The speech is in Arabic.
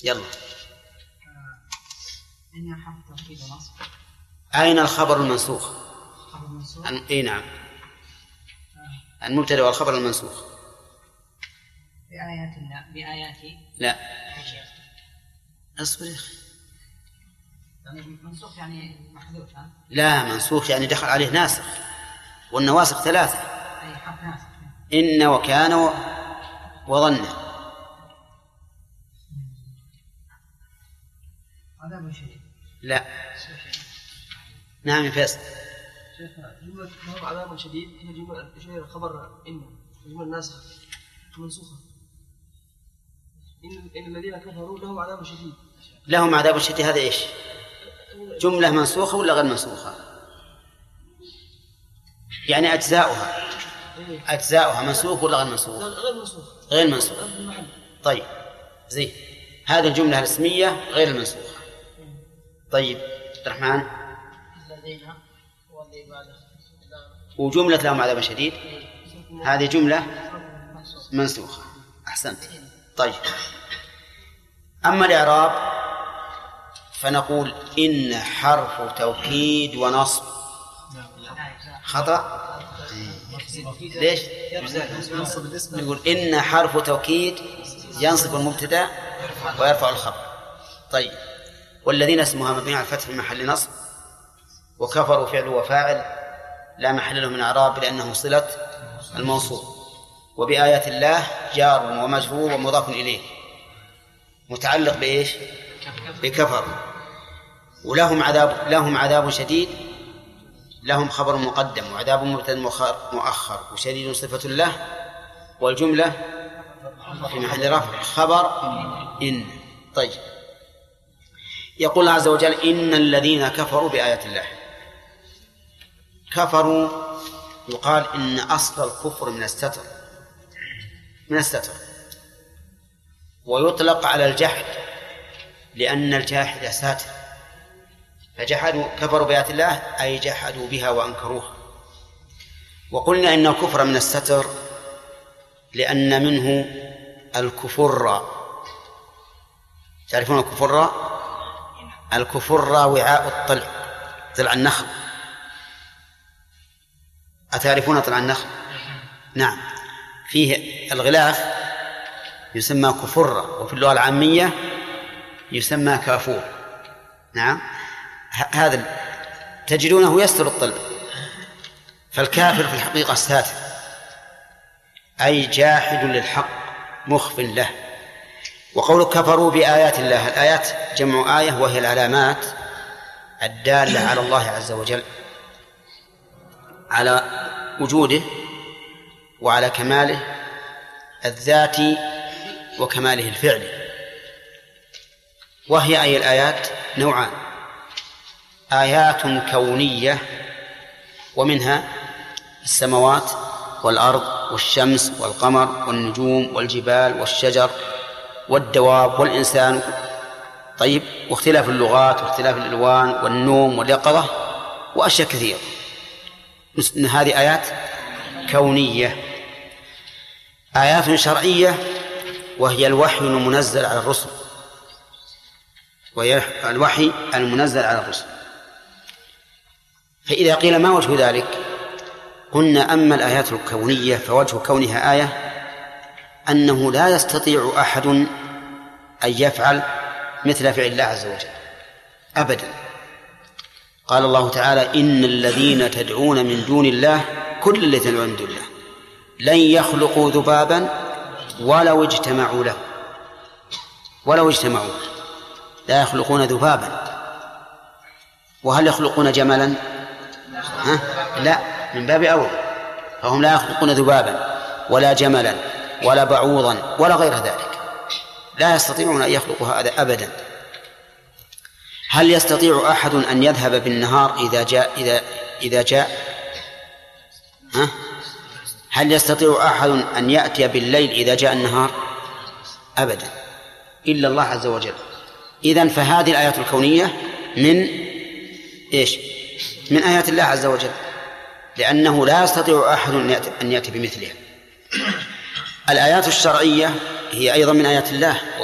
يلا. إن حرف توكيد ونصب. أين الخبر المنسوخ؟ خبر منسوخ. إيه نعم. المبتدأ والخبر المنسوخ. بآيات الله. بآياتي. لا. أصبر. يعني منسوخ يعني محذوف. لا، منسوخ يعني دخل عليه ناسخ، والنواسخ 3. أي حرف ناسخ. إن وكان وظن. عذاب شديد. لا. نعم فيصل. شيخنا جملة لهم عذاب شديد هي جملة خبر إن جملة ناسخة منسوخة. إن الذين كفروا لهم عذاب شديد. لهم عذاب شديد هذا إيش؟ جملة منسوخة ولا غير منسوخة؟ يعني أجزاؤها منسوخ ولا غير منسوخ؟ غير منسوخ. غير منسوخ. طيب زين، هذه الجملة الاسمية غير المنسوخة. طيب الرحمن. الذين والذي بعده. وجملة لهم عذاب شديد هذه جملة منسوخة. أحسنت. طيب أما الإعراب فنقول إن حرف توكيد ونصب. خطأ. ليش؟ نقول إن حرف توكيد ينصب المبتدأ ويرفع الخبر. طيب والذين اسمها مبني على الفتح في محل نصب، وكفروا فعل وفاعل لا محل له من إعراب لأنه صلة الموصول، وبآيات الله جار ومجرور ومضاف إليه متعلق بإيش؟ بكفر. ولهم عذاب شديد، لهم خبر مقدم وعذاب مبتدأ مؤخر وشديد صفة له، والجملة في محل رفع خبر إن. طيب يقول الله عز وجل إن الذين كفروا بآيات الله. كفروا يقال إن أصل الكفر من الستر، ويطلق على الجحد لأن الجاحد ساتر، فجحدوا كفروا بآيات الله أي جحدوا بها وأنكروها. وقلنا إن الكفر من الستر لأن منه الكفر. تعرفون الكفر؟ الكفر وعاء الطلع، طلع النخل. أتعرفون طلع النخل؟ نعم، فيه الغلاف يسمى كفرة، وفي اللغة العامية يسمى كافور. نعم، هذا تجدونه يستر الطلع. فالكافر في الحقيقة الساتر أي جاحد للحق مخف له. وقول كفروا بآيات الله، الآيات جمع آية وهي العلامات الدالة على الله عز وجل، على وجوده وعلى كماله الذاتي وكماله الفعلي. وهي أي الآيات نوعان: آيات كونية ومنها السماوات والأرض والشمس والقمر والنجوم والجبال والشجر والدواب والإنسان. طيب، واختلاف اللغات واختلاف الألوان والنوم واليقظة وأشياء كثيرة. هذه آيات كونية. آيات شرعية وهي الوحي المنزل على الرسل، وهي الوحي المنزل على الرسل. فإذا قيل ما وجه ذلك؟ قلنا أما الآيات الكونية فوجه كونها آية أنه لا يستطيع أحد أن يفعل مثل فعل الله عز وجل أبدا. قال الله تعالى: إن الذين تدعون من دون الله، كل الذين تدعون من دون الله لن يخلقوا ذبابا ولو اجتمعوا له. لا يخلقون ذبابا. وهل يخلقون جملا؟ لا، من باب أول. فهم لا يخلقون ذبابا ولا جملا ولا بعوضا ولا غير ذلك، لا يستطيعون أن يخلقوا هذا أبدا. هل يستطيع أحد أن يذهب بالنهار إذا جاء؟ هل يستطيع أحد أن يأتي بالليل إذا جاء النهار؟ أبدا، إلا الله عز وجل. إذن فهذه الآيات الكونية من إيش؟ من آيات الله عز وجل، لأنه لا يستطيع أحد أن يأتي بمثلها. الآيات الشرعية هي أيضا من آيات الله.